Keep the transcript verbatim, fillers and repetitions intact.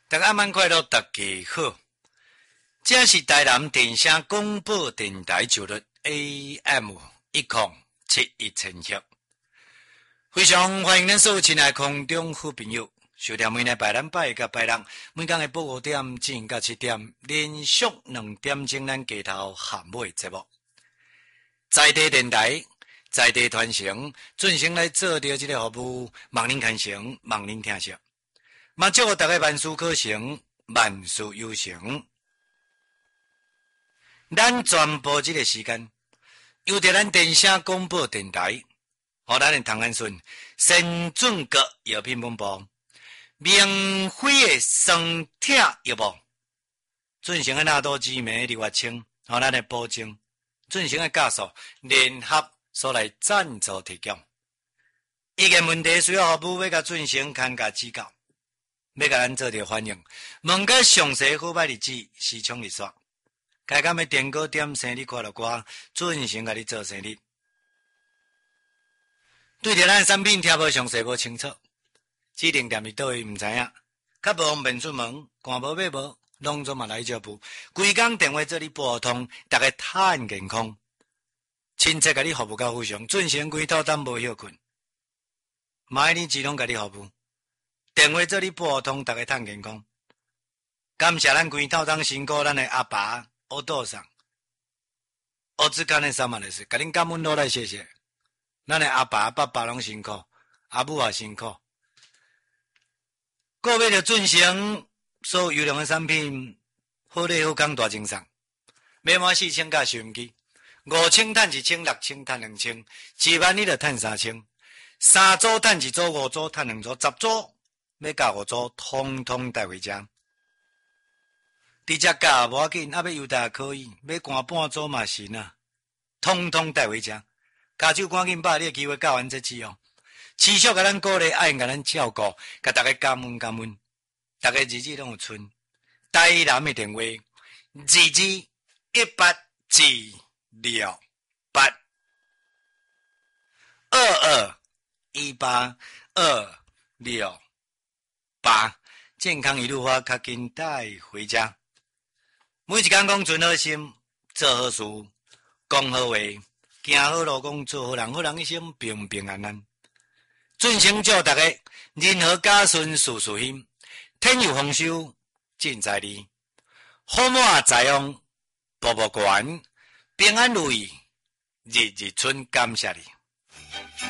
大家晚快乐，大家好。这是台南电声广播电台九六 A M 一零七一千赫，非常欢迎咱所有亲爱空中好朋友，收听每日拜咱拜甲拜六，每天的八五点至到七点，连续两点钟咱街头下尾节目，在地电台。在地传承，进行来做着这个服务，望您看成，望您听惜。嘛，祝大家万事可成，万事有成。咱全部这个时间，由着咱电声广播电台，和咱的唐安顺、先准国药品本部、明辉的双铁药部，进行的纳多知名的月清，和咱的保证，进行的加速联合。所来赞助提供，意见问题需要服务要甲进行看价指教，要甲咱做着反映，问个详细好歹日子、时冲日线，该敢要电稿点生日快乐歌，进行甲你做生日。对着咱产品听无详细无清楚，指定店伫倒位毋知影，较无方便出门，看无买无，拢总嘛来招步，规工电话做你拨通，大家趁健康。亲切甲你服务到非常，进行规套单无休困，买你自动甲你服务，电话做你拨通，大家趁健康。感谢咱规套单辛苦咱的阿爸、乌道上、乌子干的三万的事，甲恁感恩落来谢谢。咱的阿爸、爸爸拢辛苦，阿母也辛苦。各位着进行所有优良的产品，好礼好康大精上，买满四千架收音机。五千赚一千，六千赚两千，一万你就赚三千，三组赚一组，五组赚两组，十组要加五组，通通带回家。直接加无要紧，啊要邮达也可以，要赶半组嘛行啊，通通带回家。加手赶紧把你的机会教完再去哦。持续甲咱鼓励，爱甲咱照顾，甲大家感恩感恩，大家日子拢有剩。台南的电话：二二一八四。六八二二一八二六八，健康一路花，较紧带回家。每一天讲存好心，做好事，讲好话，行好路，讲做好人，好人一生平平安安。进行祝大家人和家顺，事事兴，天有丰收，尽在你，好满财旺，步步高安。平安如意，日日春，感谢你。